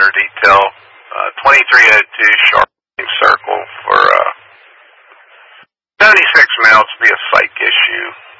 detail, 2302 Sharping Circle for 76 miles to be a psych issue.